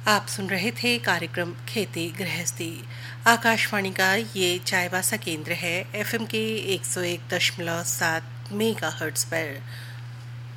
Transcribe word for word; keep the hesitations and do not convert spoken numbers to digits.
आप सुन रहे थे कार्यक्रम खेती गृहस्थी। आकाशवाणी का ये चाईबासा केंद्र है एफएम के एक सौ एक दशमलव सात मेगाहर्ट्ज पर।